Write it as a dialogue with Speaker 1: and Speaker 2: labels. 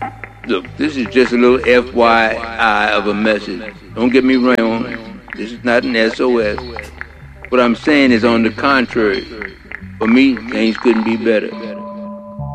Speaker 1: Look, this is just a little FYI of a message. Don't get me wrong. This is not an SOS. What I'm saying is on the contrary. For me, things couldn't be better.